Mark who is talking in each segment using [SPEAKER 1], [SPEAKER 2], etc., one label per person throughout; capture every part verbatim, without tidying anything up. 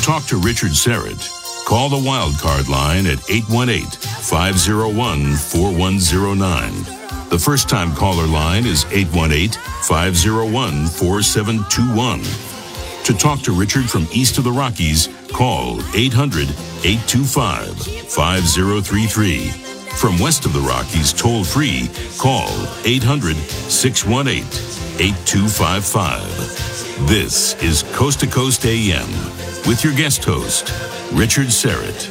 [SPEAKER 1] talk to Richard Serrett, call the Wildcard line at eight one eight, five oh one, four one oh nine. The first-time caller line is eight one eight, five oh one, four seven two one. To talk to Richard from east of the Rockies, call eight hundred, eight two five, five oh three three. From west of the Rockies, toll-free, call eight hundred, six one eight, eight two five five. This is Coast to Coast A M with your guest host, Richard Serrett.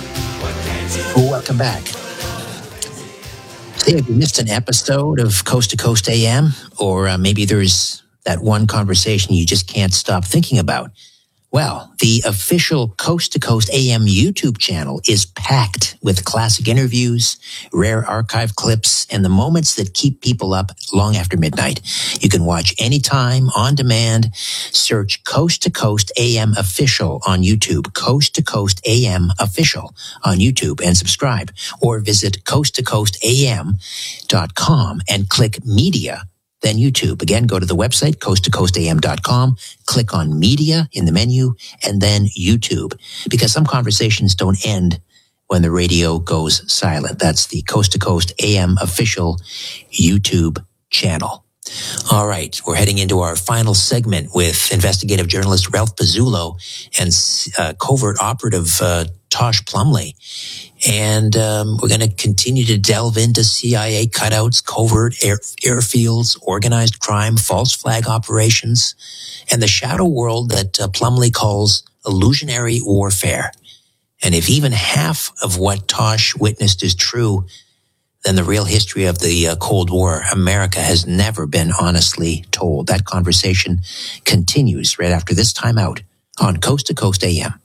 [SPEAKER 2] Welcome back. Hey, have you missed an episode of Coast to Coast A M? Or uh, maybe there's that one conversation you just can't stop thinking about? Well, the official Coast to Coast A M YouTube channel is packed with classic interviews, rare archive clips, and the moments that keep people up long after midnight. You can watch anytime, on demand. Search Coast to Coast A M Official on YouTube, Coast to Coast A M Official on YouTube, and subscribe. Or visit coast to coast a m dot com and click Media, then YouTube. Again, go to the website, coast to coast a m dot com, click on Media in the menu, and then YouTube. Because some conversations don't end when the radio goes silent. That's the Coast to Coast A M Official YouTube channel. All right, we're heading into our final segment with investigative journalist Ralph Pizzulo and uh, covert operative uh, Tosh Plumley. And um, we're going to continue to delve into C I A cutouts, covert air, airfields, organized crime, false flag operations, and the shadow world that uh, Plumley calls illusionary warfare. And if even half of what Tosh witnessed is true, then the real history of the uh, Cold War, America has never been honestly told. That conversation continues right after this time out on Coast to Coast A M.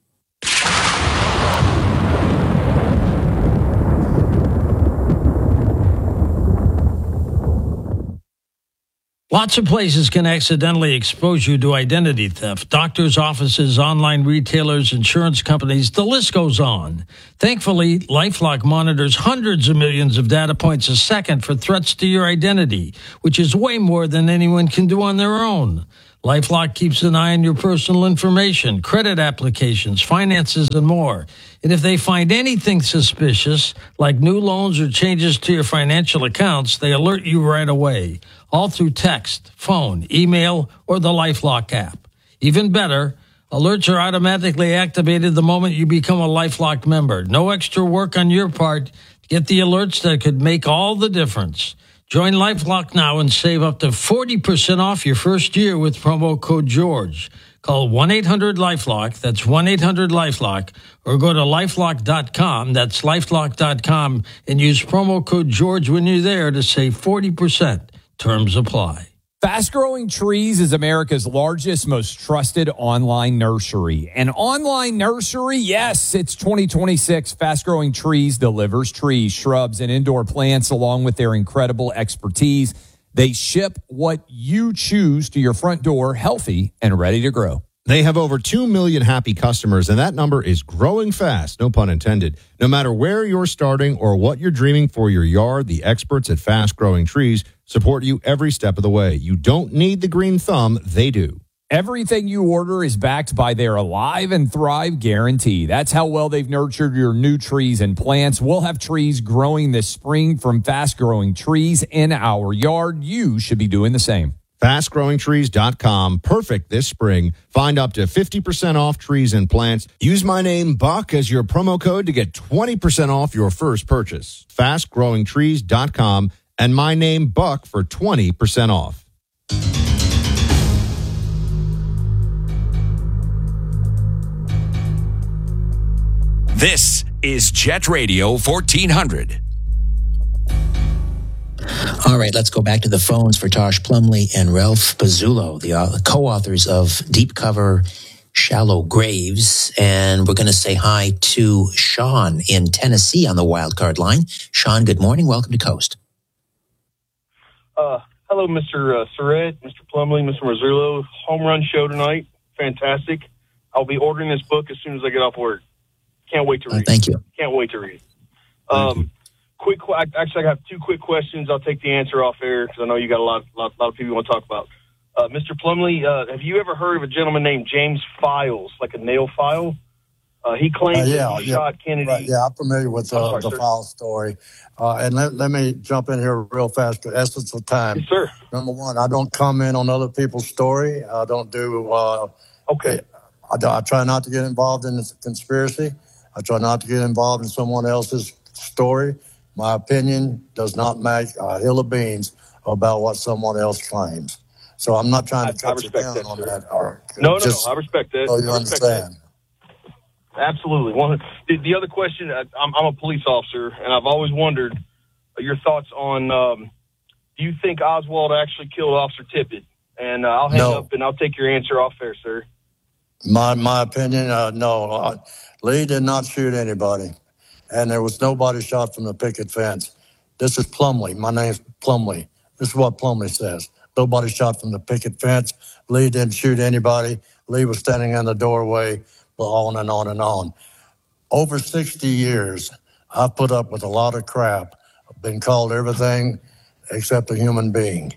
[SPEAKER 3] Lots of places can accidentally expose you to identity theft. Doctors' offices, online retailers, insurance companies, the list goes on. Thankfully, LifeLock monitors hundreds of millions of data points a second for threats to your identity, which is way more than anyone can do on their own. LifeLock keeps an eye on your personal information, credit applications, finances, and more. And if they find anything suspicious, like new loans or changes to your financial accounts, they alert you right away, all through text, phone, email, or the LifeLock app. Even better, alerts are automatically activated the moment you become a LifeLock member. No extra work on your part. Get the alerts that could make all the difference. Join LifeLock now and save up to forty percent off your first year with promo code George. Call one eight hundred LifeLock, that's one eight hundred LifeLock, or go to lifelock dot com, that's lifelock dot com, and use promo code George when you're there to save forty percent. Terms apply.
[SPEAKER 4] Fast Growing Trees is America's largest, most trusted online nursery. An online nursery? Yes, it's twenty twenty-six. Fast Growing Trees delivers trees, shrubs, and indoor plants along with their incredible expertise. They ship what you choose to your front door, healthy and ready to grow.
[SPEAKER 5] They have over two million happy customers, and that number is growing fast, no pun intended. No matter where you're starting or what you're dreaming for your yard, the experts at Fast Growing Trees support you every step of the way. You don't need the green thumb, they do.
[SPEAKER 4] Everything you order is backed by their Alive and Thrive guarantee. That's how well they've nurtured your new trees and plants. We'll have trees growing this spring from Fast Growing Trees in our yard. You should be doing the same.
[SPEAKER 5] fast growing trees dot com. Perfect this spring. Find up to fifty percent off trees and plants. Use my name, Buck, as your promo code to get twenty percent off your first purchase. fast growing trees dot com and my name, Buck, for twenty percent off.
[SPEAKER 6] This is Jet Radio fourteen hundred.
[SPEAKER 2] All right, let's go back to the phones for Tosh Plumley and Ralph Pizzulo, the uh, co-authors of Deep Cover, Shallow Graves. And we're going to say hi to Sean in Tennessee on the wildcard line. Sean, good morning. Welcome to Coast.
[SPEAKER 7] Uh, hello, Mister Uh, Serrett, Mister Plumley, Mister Marzullo. Home run show tonight. Fantastic. I'll be ordering this book as soon as I get off work. Can't wait to read.
[SPEAKER 2] Uh, thank you.
[SPEAKER 7] Can't wait to read. Um, quick, actually, I have two quick questions. I'll take the answer off air because I know you got a lot, lot, lot of people you want to talk about. Uh, Mister Plumley, uh, have you ever heard of a gentleman named James Files, like a nail file? Uh, he claims
[SPEAKER 8] uh, yeah,
[SPEAKER 7] that he
[SPEAKER 8] yeah,
[SPEAKER 7] shot Kennedy.
[SPEAKER 8] Right, yeah, I'm familiar with uh,
[SPEAKER 7] sorry,
[SPEAKER 8] the
[SPEAKER 7] sir.
[SPEAKER 8] Files story. Uh, and let, let me jump in here real fast, the essence of time.
[SPEAKER 7] Yes, sir.
[SPEAKER 8] Number one, I don't comment on other people's story. I don't do. Uh,
[SPEAKER 7] Okay.
[SPEAKER 8] I, I try not to get involved in the conspiracy. I try not to get involved in someone else's story. My opinion does not make a hill of beans about what someone else claims. So I'm not trying to
[SPEAKER 7] I, I
[SPEAKER 8] cut you
[SPEAKER 7] respect
[SPEAKER 8] down
[SPEAKER 7] that,
[SPEAKER 8] on
[SPEAKER 7] sir.
[SPEAKER 8] that. Or
[SPEAKER 7] No, no,
[SPEAKER 8] just
[SPEAKER 7] no. I respect that.
[SPEAKER 8] so you
[SPEAKER 7] I respect
[SPEAKER 8] understand.
[SPEAKER 7] That. Absolutely. One, the, the other question, I, I'm, I'm a police officer, and I've always wondered your thoughts on, um, do you think Oswald actually killed Officer Tippit? And uh, I'll hang
[SPEAKER 8] No.
[SPEAKER 7] up, and I'll take your answer off there, sir.
[SPEAKER 8] My my opinion, uh, no. Uh, Lee did not shoot anybody, and there was nobody shot from the picket fence. This is Plumley. My name's Plumley. This is what Plumley says. Nobody shot from the picket fence. Lee didn't shoot anybody. Lee was standing in the doorway, on and on and on. Over sixty years, I've put up with a lot of crap. I've been called everything except a human being.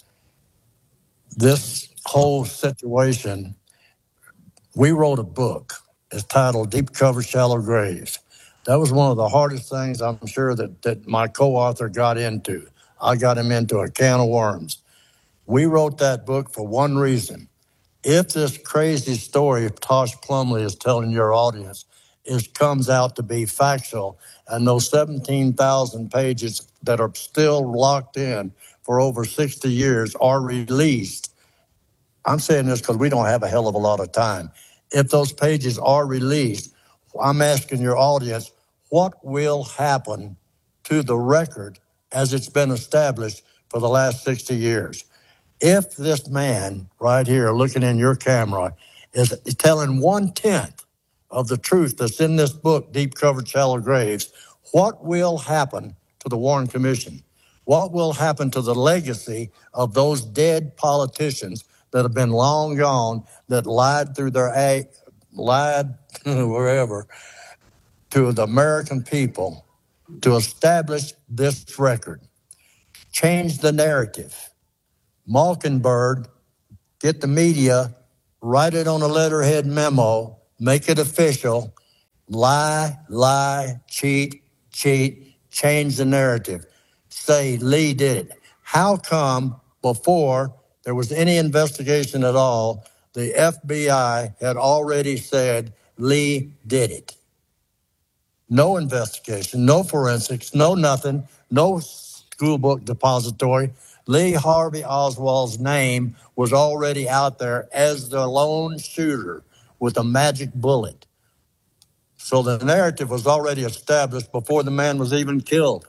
[SPEAKER 8] This whole situation, we wrote a book. It's titled Deep Cover, Shallow Graves. That was one of the hardest things I'm sure that, that my co-author got into. I got him into a can of worms. We wrote that book for one reason. If this crazy story Tosh Plumley is telling your audience is comes out to be factual, and those seventeen thousand pages that are still locked in for over sixty years are released, I'm saying this because we don't have a hell of a lot of time. If those pages are released, I'm asking your audience, what will happen to the record as it's been established for the last sixty years? If this man right here looking in your camera is telling one-tenth of the truth that's in this book, Deep Covered Shallow Graves, what will happen to the Warren Commission? What will happen to the legacy of those dead politicians that have been long gone, that lied through their a lied wherever to the American people to establish this record? Change the narrative. Mockingbird, get the media, write it on a letterhead memo, make it official, lie, lie, cheat, cheat, change the narrative. Say Lee did it. How come before there was any investigation at all, the F B I had already said Lee did it? No investigation, no forensics, no nothing, no school book depository. Lee Harvey Oswald's name was already out there as the lone shooter with a magic bullet. So the narrative was already established before the man was even killed.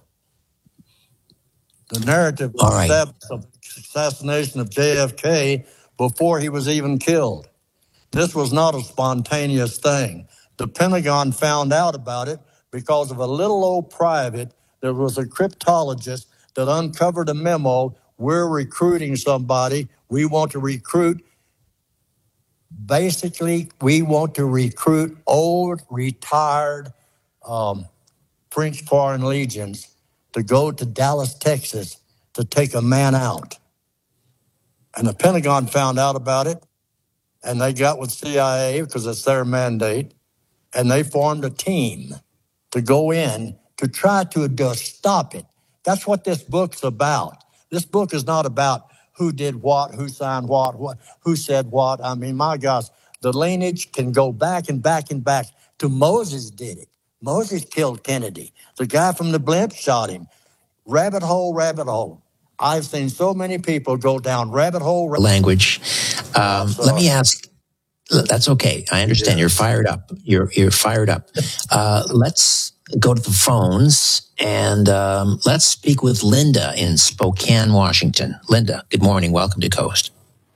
[SPEAKER 8] The narrative was
[SPEAKER 2] All right.
[SPEAKER 8] established of the assassination of J F K before he was even killed. This was not a spontaneous thing. The Pentagon found out about it because of a little old private that was a cryptologist that uncovered a memo. We're recruiting somebody. We want to recruit. Basically, we want to recruit old, retired um, French Foreign Legions to go to Dallas, Texas, to take a man out. And the Pentagon found out about it, and they got with C I A because it's their mandate, and they formed a team to go in to try to just stop it. That's what this book's about. This book is not about who did what, who signed what, what, who said what. I mean, my gosh, the lineage can go back and back and back to Moses did it. Moses killed Kennedy. The guy from the blimp shot him. Rabbit hole, rabbit hole. I've seen so many people go down rabbit hole. Rabbit
[SPEAKER 2] Language. Um,
[SPEAKER 8] So-
[SPEAKER 2] let me ask. That's okay. I understand.
[SPEAKER 8] Yeah.
[SPEAKER 2] You're fired up. You're you're fired up. Uh, let's go to the phones and um, let's speak with Linda in Spokane, Washington. Linda, good morning. Welcome to Coast.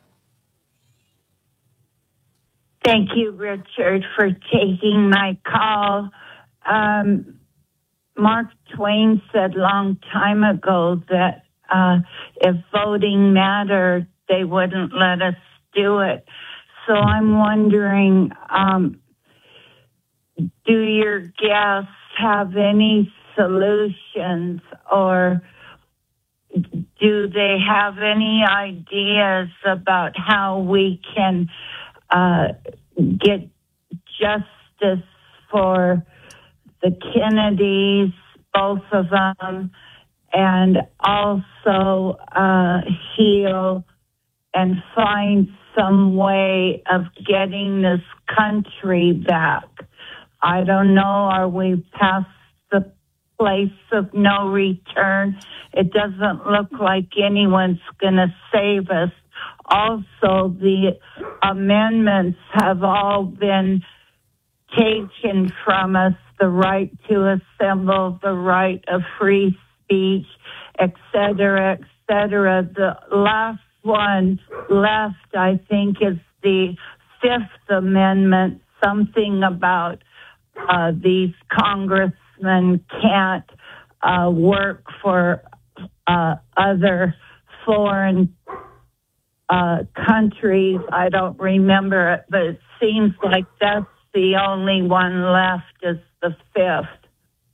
[SPEAKER 9] Thank you, Richard, for taking my call. Um, Mark Twain said a long time ago that uh, if voting mattered, they wouldn't let us do it. So I'm wondering, um, do your guests have any solutions, or do they have any ideas about how we can uh, get justice for the Kennedys, both of them, and also uh, heal and find some way of getting this country back? I don't know. Are we past the place of no return? It doesn't look like anyone's going to save us. Also, the amendments have all been taken from us, the right to assemble, the right of free speech, et cetera, et cetera. The last one left, I think, is the Fifth Amendment, something about uh, these congressmen can't uh, work for uh, other foreign uh, countries. I don't remember it, but it seems like that's the only one left is the Fifth.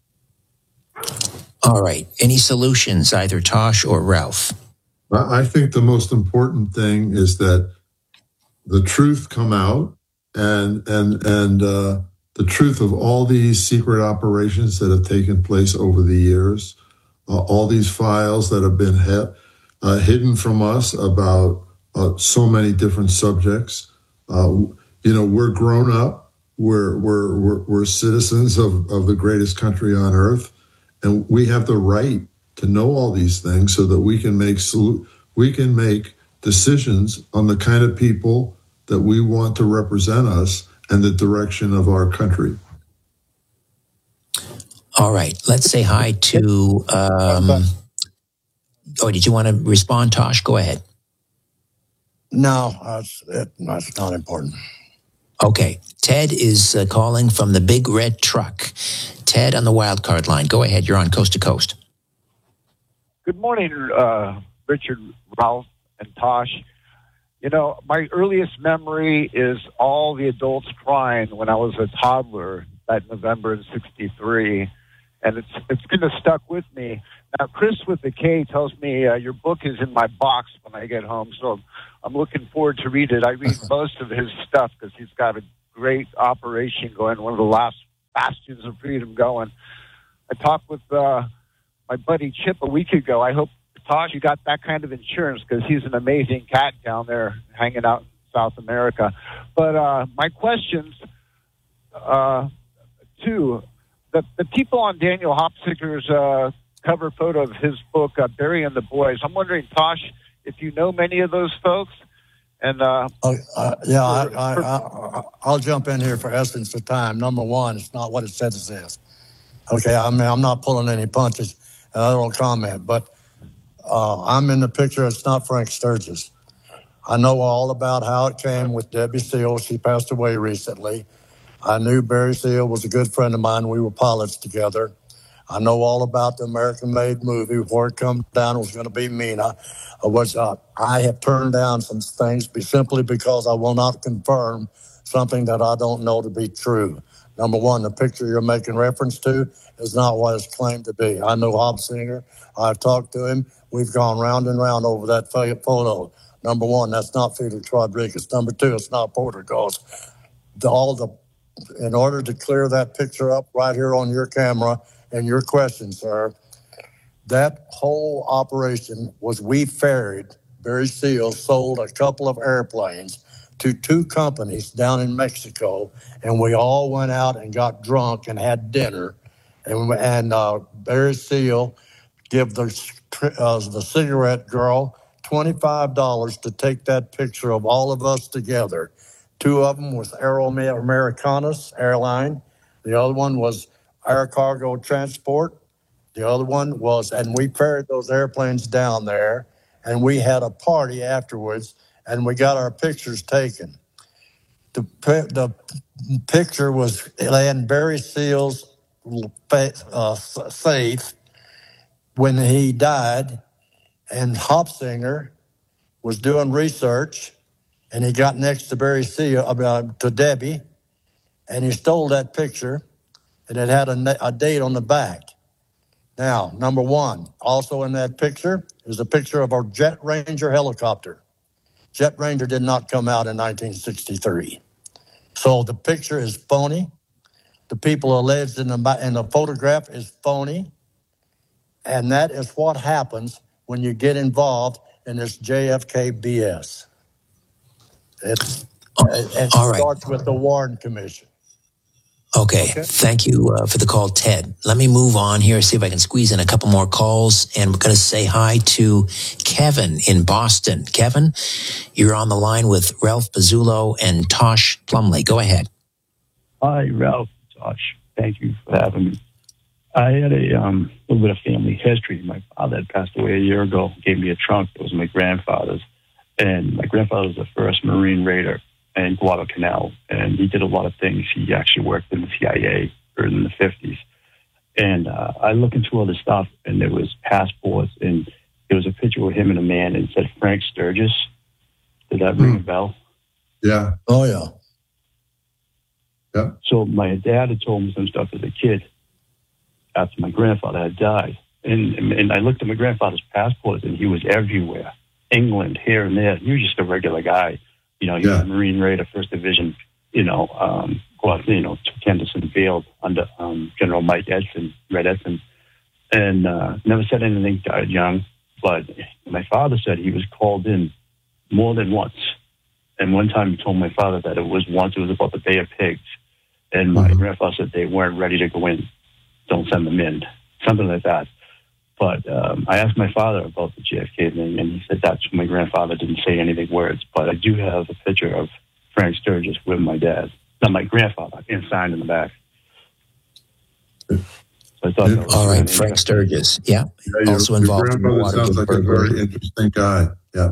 [SPEAKER 2] All right. Any solutions, either Tosh or Ralph?
[SPEAKER 10] I think the most important thing is that the truth come out, and and and uh, the truth of all these secret operations that have taken place over the years, uh, all these files that have been he- uh, hidden from us about uh, so many different subjects. Uh, you know, we're grown up. We're we're we're, we're citizens of, of the greatest country on earth, and we have the right to know all these things so that we can make we can make decisions on the kind of people that we want to represent us and the direction of our country.
[SPEAKER 2] All right. Let's say hi to. Um, oh, did you want to respond, Tosh? Go ahead.
[SPEAKER 8] No, that's, it, that's not important.
[SPEAKER 2] Okay. Ted is uh, calling from the Big Red Truck. Ted on the wildcard line. Go ahead. You're on Coast to Coast.
[SPEAKER 11] Good morning, uh, Richard, Ralph, and Tosh. You know, my earliest memory is all the adults crying when I was a toddler that November in sixty-three, and it's it's kind of stuck with me. Now, Chris with the K tells me uh, your book is in my box when I get home, so I'm looking forward to read it. I read most of his stuff because he's got a great operation going, one of the last bastions of freedom going. I talked with uh, my buddy Chip a week ago. I hope, Tosh, you got that kind of insurance because he's an amazing cat down there hanging out in South America. But uh, my questions, uh, two, the, the people on Daniel Hopsinger's uh, cover photo of his book, uh, Burying the Boys, I'm wondering, Tosh, if you know many of those folks. And uh,
[SPEAKER 8] uh, uh, yeah, I, I, I, I'll jump in here for essence of time. Number one, it's not what it says it says. Okay, I mean, I'm not pulling any punches. I don't comment, but uh, I'm in the picture. It's not Frank Sturgis. I know all about how it came with Debbie Seal. She passed away recently. I knew Barry Seal was a good friend of mine. We were pilots together. I know all about the American-made movie. Where it come down was going to be Mina. I was uh, I have turned down some things be simply because I will not confirm something that I don't know to be true. Number one, the picture you're making reference to is not what it's claimed to be. I know Hopsinger. I've talked to him. We've gone round and round over that photo. Number one, that's not Felix Rodriguez. Number two, it's not Porter Goss. The, all the, in order to clear that picture up right here on your camera and your question, sir, that whole operation was we ferried. Barry Seal sold a couple of airplanes to two companies down in Mexico, and we all went out and got drunk and had dinner. And, and uh, Barry Seal give the, uh, the cigarette girl twenty-five dollars to take that picture of all of us together. Two of them was Aero Americanas Airline. The other one was Air Cargo Transport. The other one was, and we ferried those airplanes down there, and we had a party afterwards, and we got our pictures taken. The, the picture was in Barry Seal's uh, safe when he died, and Hopsinger was doing research, and he got next to Barry Seal, uh, to Debbie, and he stole that picture, and it had a, a date on the back. Now, number one, also in that picture is a picture of our Jet Ranger helicopter. Jet Ranger did not come out in nineteen sixty-three. So the picture is phony. The people alleged in the, in the photograph is phony. And that is what happens when you get involved in this J F K B S. It's, it
[SPEAKER 2] All right.
[SPEAKER 8] starts with the Warren Commission.
[SPEAKER 2] Okay.
[SPEAKER 8] Okay.
[SPEAKER 2] Thank you uh, for the call, Ted. Let me move on here, see if I can squeeze in a couple more calls. And we're going to say hi to Kevin in Boston. Kevin, you're on the line with Ralph Pizzulo and Tosh Plumley. Go ahead.
[SPEAKER 12] Hi, Ralph, Tosh. Thank you for having me. I had a um, little bit of family history. My father had passed away a year ago, gave me a trunk. It was my grandfather's. And my grandfather was the first Marine Raider in Guadalcanal, and he did a lot of things. He actually worked in the C I A in the fifties. And uh, I looked into all this stuff, and there was passports, and there was a picture of him and a man, and it said Frank Sturgis. Did that ring a bell?
[SPEAKER 10] Yeah.
[SPEAKER 8] Oh, yeah.
[SPEAKER 10] Yeah.
[SPEAKER 12] So my dad had told me some stuff as a kid after my grandfather had died. And, and I looked at my grandfather's passports, and he was everywhere. England, here and there. He was just a regular guy. You know, he
[SPEAKER 10] Yeah.
[SPEAKER 12] was a Marine Raider, First Division, you know, um, well, you know, to Henderson Field under um, General Mike Edson, Red Edson. And uh, never said anything, died young. But my father said he was called in more than once. And one time he told my father that it was once, it was about the Bay of Pigs. And my
[SPEAKER 10] Mm-hmm.
[SPEAKER 12] grandfather said they weren't ready to go in. Don't send them in. Something like that. But um, I asked my father about the J F K thing, and he said that's my grandfather didn't say anything words. But I do have a picture of Frank Sturgis with my dad, not my grandfather, and signed in the back. So I thought that was
[SPEAKER 2] All right,
[SPEAKER 12] really
[SPEAKER 2] Frank
[SPEAKER 12] interesting.
[SPEAKER 2] Sturgis. Yeah.
[SPEAKER 10] Yeah, your,
[SPEAKER 2] Also
[SPEAKER 10] your
[SPEAKER 2] involved in the
[SPEAKER 10] grandfather sounds
[SPEAKER 2] Watergate
[SPEAKER 10] like a
[SPEAKER 2] burglary.
[SPEAKER 10] very interesting guy. Yeah.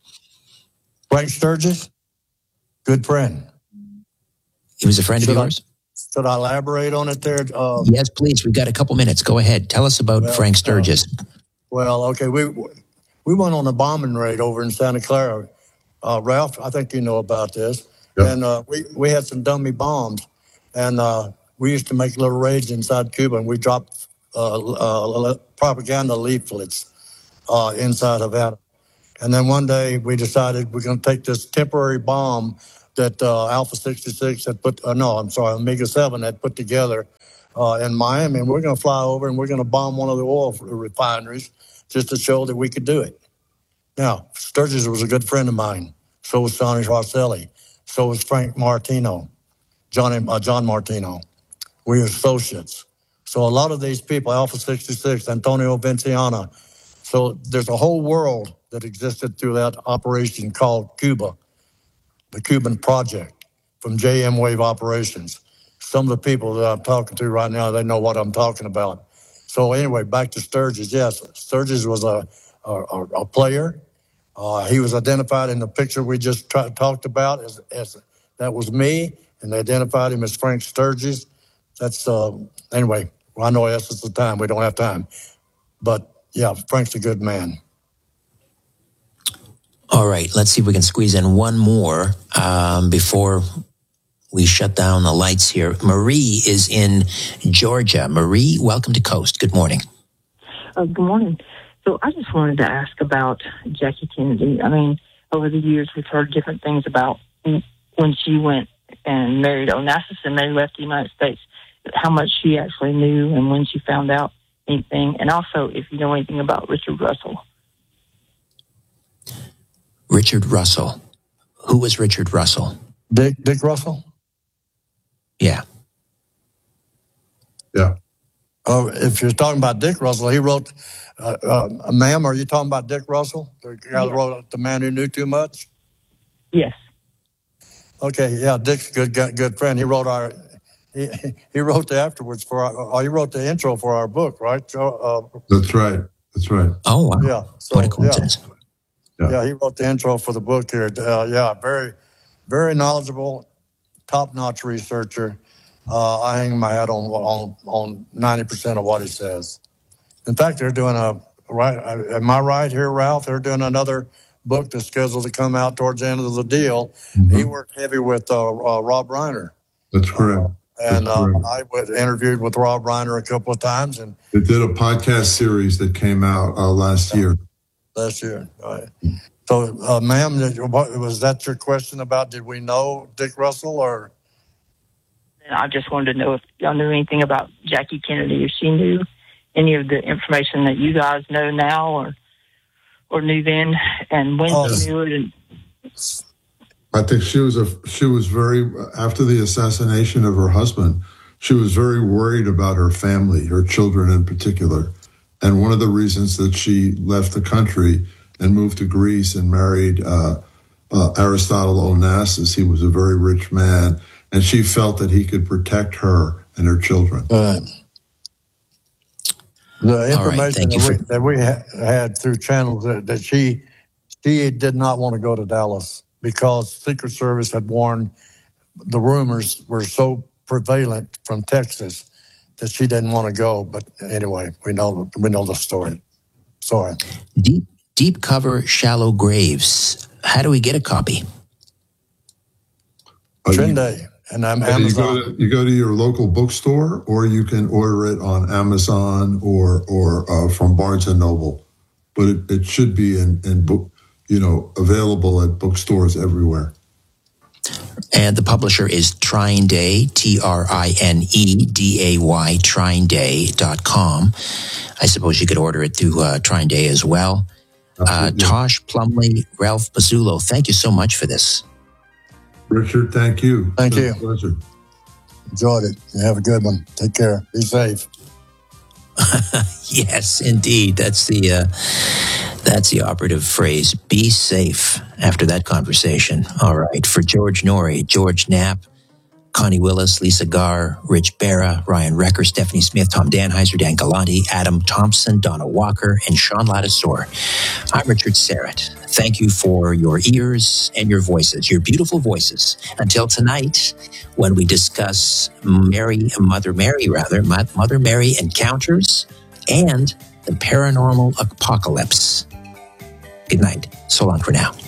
[SPEAKER 8] Frank Sturgis, good friend.
[SPEAKER 2] He was a friend
[SPEAKER 8] Should
[SPEAKER 2] of
[SPEAKER 8] I-
[SPEAKER 2] yours?
[SPEAKER 8] Should I elaborate on it there? Uh,
[SPEAKER 2] Yes, please. We've got a couple minutes. Go ahead. Tell us about
[SPEAKER 8] Well,
[SPEAKER 2] Frank Sturgis.
[SPEAKER 8] Well, okay, we we went on a bombing raid over in Santa Clara. Uh, Ralph, I think you know about this.
[SPEAKER 10] Yeah.
[SPEAKER 8] And uh, we, we had some dummy bombs. And uh, we used to make little raids inside Cuba, and we dropped uh, uh, propaganda leaflets uh, inside Havana. And then one day we decided we're going to take this temporary bomb that uh, Alpha sixty-six had put, uh, no, I'm sorry, Omega seven had put together uh, in Miami. And we're going to fly over and we're going to bomb one of the oil refineries just to show that we could do it. Now, Sturgis was a good friend of mine. So was Sonny Rosselli. So was Frank Martino, Johnny, uh, John Martino. We were associates. So a lot of these people, Alpha sixty-six, Antonio Vinciana. So there's a whole world that existed through that operation called Cuba, the Cuban Project from J M Wave Operations. Some of the people that I'm talking to right now, they know what I'm talking about. So anyway, back to Sturgis. Yes, Sturgis was a, a, a player. Uh, he was identified in the picture we just tra- talked about as, as that was me, and they identified him as Frank Sturgis. That's, uh, anyway, well, I know essence of time. We don't have time. But yeah, Frank's a good man.
[SPEAKER 2] All right. Let's see if we can squeeze in one more um, before we shut down the lights here. Marie is in Georgia. Marie, welcome to Coast. Good morning.
[SPEAKER 13] Uh, good morning. So I just wanted to ask about Jackie Kennedy. I mean, over the years, we've heard different things about when she went and married Onassis and they left the United States, how much she actually knew and when she found out anything. And also, if you know anything about Richard Russell.
[SPEAKER 2] Richard Russell. Who was Richard Russell?
[SPEAKER 8] Dick, Dick Russell?
[SPEAKER 2] Yeah.
[SPEAKER 10] Yeah.
[SPEAKER 8] Oh, if you're talking about Dick Russell, he wrote, uh, uh, ma'am, are you talking about Dick Russell? The guy that
[SPEAKER 13] Yeah.
[SPEAKER 8] wrote The Man Who Knew Too Much?
[SPEAKER 13] Yes.
[SPEAKER 8] Okay, yeah, Dick's a good, good, good friend. He wrote our, he, he wrote the afterwards for our, oh, he wrote the intro for our book, right? So, uh,
[SPEAKER 10] That's right. That's right.
[SPEAKER 2] Oh, wow.
[SPEAKER 8] yeah. So,
[SPEAKER 2] What a coincidence.
[SPEAKER 8] Yeah. yeah, he wrote the intro for the book here. Uh, yeah, very, very knowledgeable, top-notch researcher. Uh, I hang my hat on on on ninety percent of what he says. In fact, they're doing a right. Am I right here, Ralph? They're doing another book that's scheduled to come out towards the end of the deal.
[SPEAKER 10] Mm-hmm.
[SPEAKER 8] He worked heavy with uh, uh, Rob Reiner.
[SPEAKER 10] That's correct.
[SPEAKER 8] And uh, I went, interviewed with Rob Reiner a couple of times. And
[SPEAKER 10] They did a podcast series that came out uh, last year.
[SPEAKER 8] Last year, right. So, uh, ma'am, what, was that your question about did we know Dick Russell? Or
[SPEAKER 13] I just wanted to know if y'all knew anything about Jackie Kennedy, if she knew any of the information that you guys know now or or knew then, and when
[SPEAKER 10] Oh.
[SPEAKER 13] she knew it. And
[SPEAKER 10] I think she was a she was very after the assassination of her husband. She was very worried about her family, her children in particular, and one of the reasons that she left the country and moved to Greece and married uh, uh, Aristotle Onassis. He was a very rich man, and she felt that he could protect her and her children.
[SPEAKER 8] Uh, the information
[SPEAKER 10] Thank you
[SPEAKER 8] that,
[SPEAKER 10] for-
[SPEAKER 8] we, that we ha- had through channels that, that she she did not want to go to Dallas because Secret Service had warned the rumors were so prevalent from Texas that she didn't want to go. But anyway, we know we know the story. Sorry.
[SPEAKER 2] Deep Deep Cover Shallow Graves. How do we get a copy?
[SPEAKER 8] Trenday and I'm
[SPEAKER 10] And you
[SPEAKER 8] Amazon.
[SPEAKER 10] go to you go to your local bookstore, or you can order it on Amazon or or uh, from Barnes and Noble. But it, it should be in in book, you know, available at bookstores everywhere.
[SPEAKER 2] And the publisher is Trine Day, T R I N E D A Y, trine day dot com. I suppose you could order it through uh, Trine Day as well. Uh, Tosh Plumley, Ralph Pizzulo, thank you so much for this.
[SPEAKER 10] Richard, thank you.
[SPEAKER 8] Thank
[SPEAKER 10] It's
[SPEAKER 8] you.
[SPEAKER 10] a pleasure.
[SPEAKER 8] Enjoyed it. You have a good one. Take care. Be safe.
[SPEAKER 2] Yes, indeed. That's the uh, that's the operative phrase. Be safe after that conversation. All right. For George Norrie, George Knapp, Connie Willis, Lisa Garr, Rich Barra, Ryan Recker, Stephanie Smith, Tom Danheiser, Dan Galante, Adam Thompson, Donna Walker, and Sean Lattisaur. I'm Richard Serrett. Thank you for your ears and your voices, your beautiful voices. Until tonight, when we discuss Mary, Mother Mary, rather, Mother Mary Encounters and the Paranormal Apocalypse. Good night. So long for now.